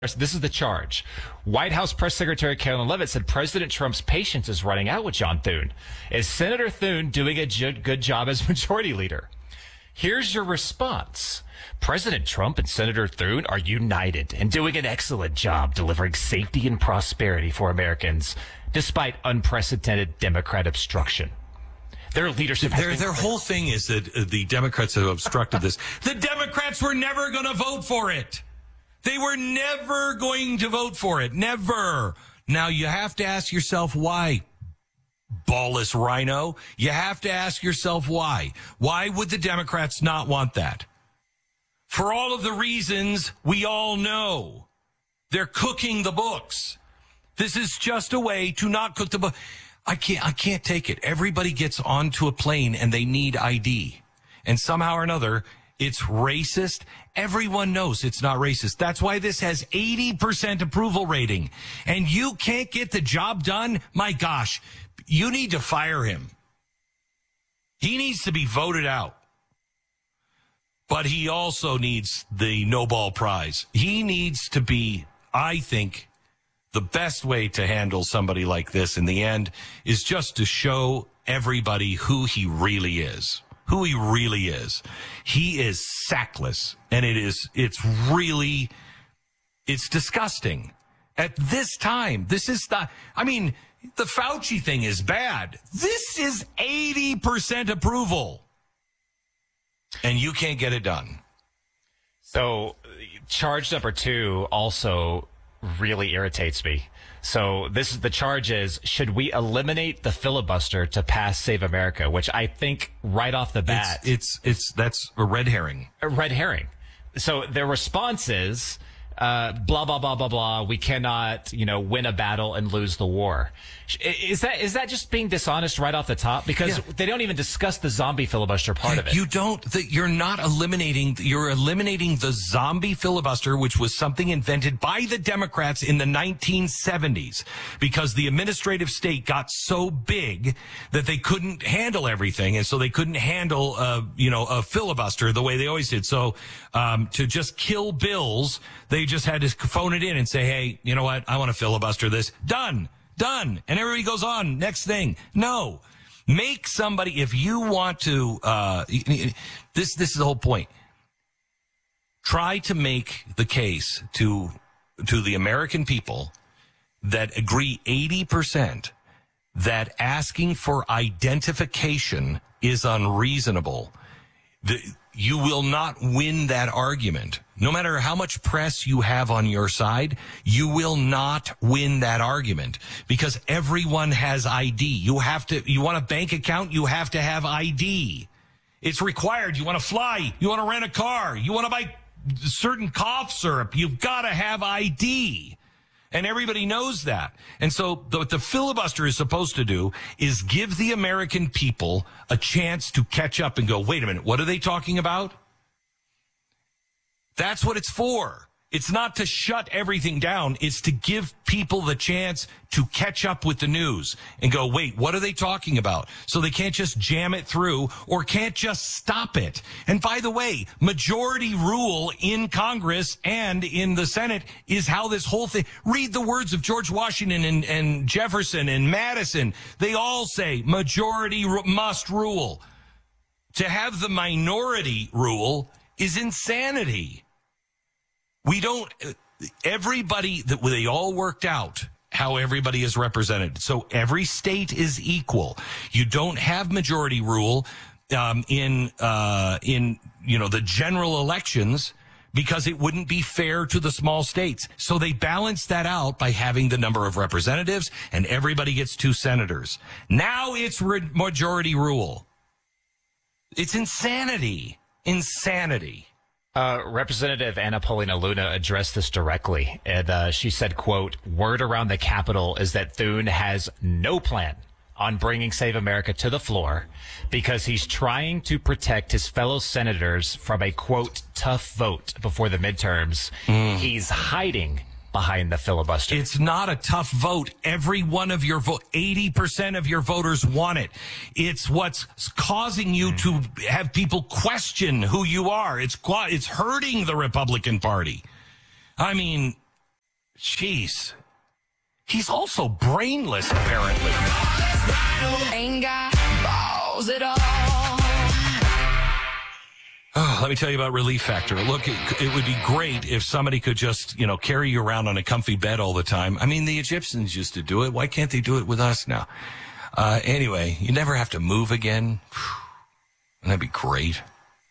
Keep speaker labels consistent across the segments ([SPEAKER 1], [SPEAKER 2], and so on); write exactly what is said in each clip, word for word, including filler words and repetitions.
[SPEAKER 1] This is the charge. White House Press Secretary Carolyn Leavitt said President Trump's patience is running out with John Thune. Is Senator Thune doing a good job as majority leader? Here's your response. President Trump and Senator Thune are united and doing an excellent job delivering safety and prosperity for Americans, despite unprecedented Democrat obstruction. Their leadership has
[SPEAKER 2] their, their whole thing is that uh, the Democrats have obstructed this. The Democrats were never going to vote for it. They were never going to vote for it. Never. Now, you have to ask yourself why, ballless rhino. You have to ask yourself why. Why would the Democrats not want that? For all of the reasons we all know. They're cooking the books. This is just a way to not cook the book. I can't, I can't take it. Everybody gets onto a plane and they need I D. And somehow or another, it's racist. Everyone knows it's not racist. That's why this has eighty percent approval rating. And you can't get the job done? My gosh, you need to fire him. He needs to be voted out. But he also needs the Nobel Prize. He needs to be, I think, the best way to handle somebody like this in the end is just to show everybody who he really is. Who he really is. He is sackless, and it is, it's really, it's disgusting. At this time, this is the, I mean, the Fauci thing is bad. This is eighty percent approval, and you can't get it done.
[SPEAKER 1] So, charge number two also really irritates me. So this is the charge is, should we eliminate the filibuster to pass Save America, which I think right off the bat.
[SPEAKER 2] It's, it's, it's that's a red herring.
[SPEAKER 1] A red herring. So their response is, uh, blah, blah, blah, blah, blah. We cannot, you know, win a battle and lose the war. Is that, is that just being dishonest right off the top? Because yeah. They don't even discuss the zombie filibuster part
[SPEAKER 2] yeah,
[SPEAKER 1] of it.
[SPEAKER 2] You don't, the, you're not eliminating, you're eliminating the zombie filibuster, which was something invented by the Democrats in the nineteen seventies, because the administrative state got so big that they couldn't handle everything. And so they couldn't handle, uh, you know, a filibuster the way they always did. So, um, to just kill bills, they just had to phone it in and say, hey, you know what? I want to filibuster this. Done. Done. And everybody goes on. Next thing. No. Make somebody, if you want to, uh, this, this is the whole point. Try to make the case to, to the American people that agree eighty percent that asking for identification is unreasonable. The, you will not win that argument. No matter how much press you have on your side, you will not win that argument because everyone has I D. You have to, you want a bank account, you have to have I D. It's required. You want to fly, you want to rent a car, you want to buy certain cough syrup, you've got to have I D. And everybody knows that. And so what the filibuster is supposed to do is give the American people a chance to catch up and go, wait a minute, what are they talking about? That's what it's for. It's not to shut everything down. It's to give people the chance to catch up with the news and go, wait, what are they talking about? So they can't just jam it through or can't just stop it. And by the way, majority rule in Congress and in the Senate is how this whole thing, read the words of George Washington and, and Jefferson and Madison. They all say majority ru- must rule. To have the minority rule is insanity. We don't, everybody, that they all worked out how everybody is represented. So every state is equal. You don't have majority rule um, in, uh, in, you know, the general elections because it wouldn't be fair to the small states. So they balance that out by having the number of representatives and everybody gets two senators. Now it's re- majority rule. It's insanity. Insanity.
[SPEAKER 1] Uh, Representative Anna Paulina Luna addressed this directly, and uh, she said, quote, word around the Capitol is that Thune has no plan on bringing Save America to the floor because he's trying to protect his fellow senators from a, quote, tough vote before the midterms. Mm. He's hiding behind the filibuster.
[SPEAKER 2] It's not a tough vote. Every one of your vote, eighty percent of your voters want it. It's what's causing you to have people question who you are. It's it's hurting the Republican Party. I mean, Jeez. He's also brainless, apparently.
[SPEAKER 3] Ain't got balls at all.
[SPEAKER 2] Oh, let me tell you about Relief Factor. Look, it, it would be great if somebody could just, you know, carry you around on a comfy bed all the time. I mean, the Egyptians used to do it. Why can't they do it with us now? Uh, anyway, you never have to move again. That'd be great.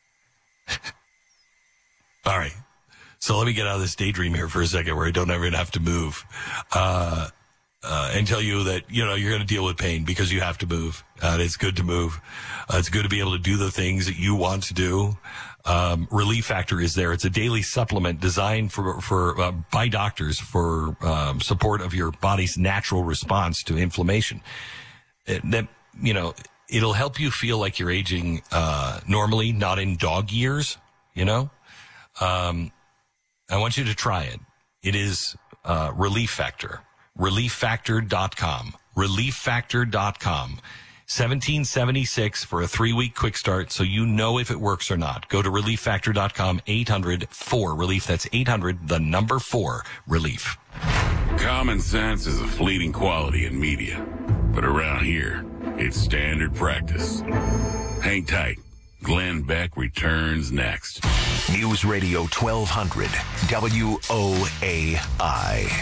[SPEAKER 2] All right. So let me get out of this daydream here for a second where I don't ever have to move. Uh, uh, and tell you that, you know, you're going to deal with pain because you have to move. Uh, it's good to move. Uh, it's good to be able to do the things that you want to do. Um, Relief Factor is there. It's a daily supplement designed for, for, uh, by doctors for, um, support of your body's natural response to inflammation. It, that, you know, it'll help you feel like you're aging, uh, normally, not in dog years, you know? Um, I want you to try it. It is, uh, Relief Factor. relief factor dot com. relief factor dot com. seventeen seventy-six for a three-week quick start so you know if it works or not. Go to relief factor dot com, eight hundred four relief. That's eight hundred, the number four, relief.
[SPEAKER 4] Common sense is a fleeting quality in media, but around here, it's standard practice. Hang tight. Glenn Beck returns next.
[SPEAKER 5] News Radio twelve hundred, W O A I.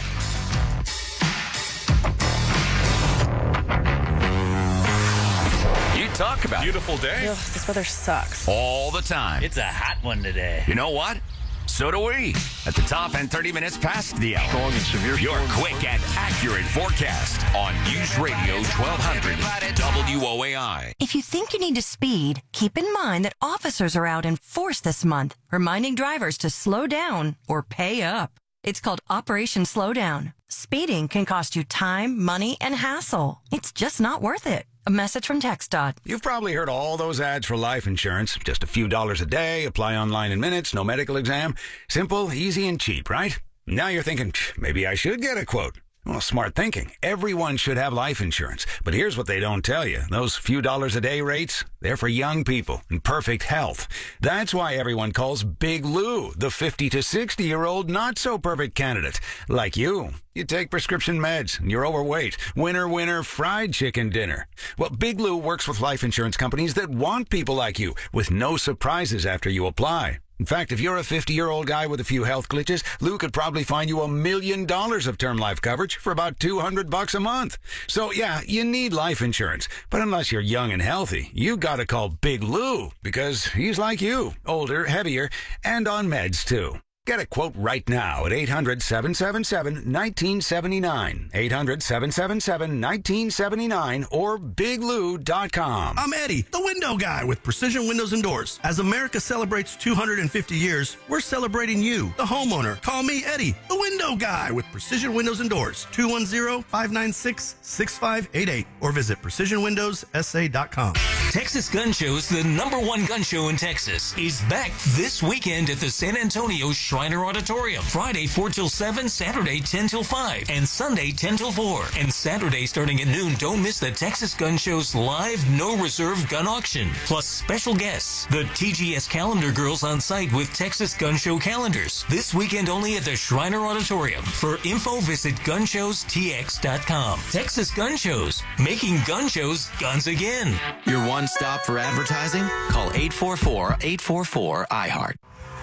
[SPEAKER 6] You talk about beautiful day.
[SPEAKER 7] Ugh, this weather sucks.
[SPEAKER 6] All the time.
[SPEAKER 8] It's a hot one today.
[SPEAKER 6] You know what? So do we. At the top and thirty minutes past the hour.
[SPEAKER 9] Strong and severe
[SPEAKER 6] Your quick and accurate forecast on News Radio twelve hundred W O A I.
[SPEAKER 10] If you think you need to speed, keep in mind that officers are out in force this month, reminding drivers to slow down or pay up. It's called Operation Slowdown. Speeding can cost you time, money, and hassle. It's just not worth it. A message from TxDOT.
[SPEAKER 11] You've probably heard all those ads for life insurance. Just a few dollars a day, apply online in minutes, no medical exam. Simple, easy, and cheap, right? Now you're thinking, maybe I should get a quote. Well, smart thinking. Everyone should have life insurance. But here's what they don't tell you. Those few dollars a day rates, they're for young people in perfect health. That's why everyone calls Big Lou the fifty to sixty-year-old not-so-perfect candidate. Like you. You take prescription meds, and you're overweight. Winner, winner, fried chicken dinner. Well, Big Lou works with life insurance companies that want people like you, with no surprises after you apply. In fact, if you're a fifty-year-old guy with a few health glitches, Lou could probably find you a million dollars of term life coverage for about two hundred bucks a month. So, yeah, you need life insurance. But unless you're young and healthy, you gotta call Big Lou, because he's like you, older, heavier, and on meds, too. Get a quote right now at eight hundred, seven seven seven, one nine seven nine, eight hundred, seven seven seven, one nine seven nine, or big lou dot com.
[SPEAKER 12] I'm Eddie, the window guy with Precision Windows and Doors. As America celebrates two hundred fifty years, we're celebrating you, the homeowner. Call me Eddie, the window guy with Precision Windows and Doors, two one zero, five nine six, six five eight eight, or visit precision windows s a dot com.
[SPEAKER 13] Texas Gun Show's the number one gun show in Texas is back this weekend at the San Antonio Shriner Auditorium. Friday four till seven, Saturday ten till five, and Sunday ten till four. And Saturday starting at noon, don't miss the Texas Gun Show's live no reserve gun auction. Plus special guests, the T G S Calendar Girls on site with Texas Gun Show calendars. This weekend only at the Shriner Auditorium. For info, visit gun shows t x dot com. Texas Gun Shows, making gun shows guns again.
[SPEAKER 14] Your one stop for advertising? Call eight four four, eight four four, I heart.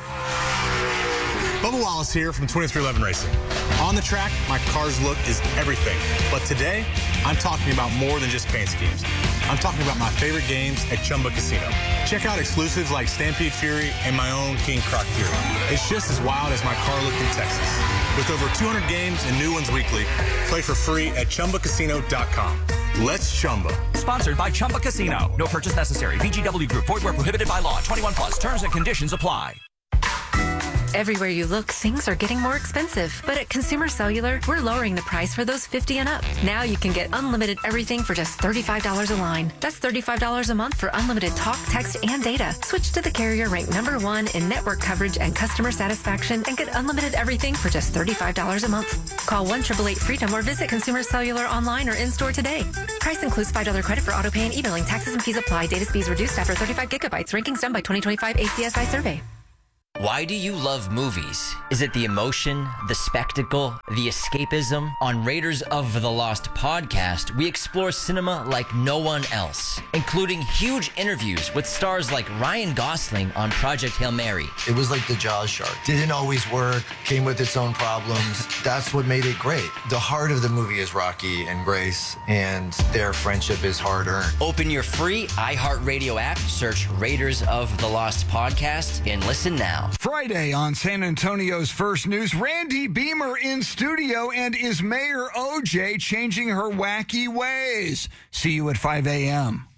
[SPEAKER 15] Bubba Wallace here from twenty-three eleven Racing. On the track, my car's look is everything. But today, I'm talking about more than just paint schemes. I'm talking about my favorite games at Chumba Casino. Check out exclusives like Stampede Fury and my own King Croc Fury. It's just as wild as my car look in Texas. With over two hundred games and new ones weekly, play for free at chumba casino dot com. Let's Chumba.
[SPEAKER 16] Sponsored by Chumba Casino. No purchase necessary. V G W Group. Void where prohibited by law. twenty-one plus. Terms and conditions apply.
[SPEAKER 17] Everywhere you look, things are getting more expensive. But at Consumer Cellular, we're lowering the price for those fifty and up. Now you can get unlimited everything for just thirty-five dollars a line. That's thirty-five dollars a month for unlimited talk, text, and data. Switch to the carrier ranked number one in network coverage and customer satisfaction and get unlimited everything for just thirty-five dollars a month. Call one eight eight eight freedom or visit Consumer Cellular online or in-store today. Price includes five dollars credit for auto pay and emailing. Taxes and fees apply. Data speeds reduced after thirty-five gigabytes. Rankings done by twenty twenty-five A C S I survey.
[SPEAKER 8] Why do you love movies? Is it the emotion, the spectacle, the escapism? On Raiders of the Lost podcast, we explore cinema like no one else, including huge interviews with stars like Ryan Gosling on Project Hail Mary.
[SPEAKER 9] It was like the Jaws shark. Didn't always work, came with its own problems. That's what made it great. The heart of the movie is Rocky and Grace, and their friendship is hard-earned.
[SPEAKER 8] Open your free iHeartRadio app, search Raiders of the Lost podcast, and listen now.
[SPEAKER 18] Friday on San Antonio's First News, Randy Beamer in studio, and is Mayor O J changing her wacky ways? See you at five a.m.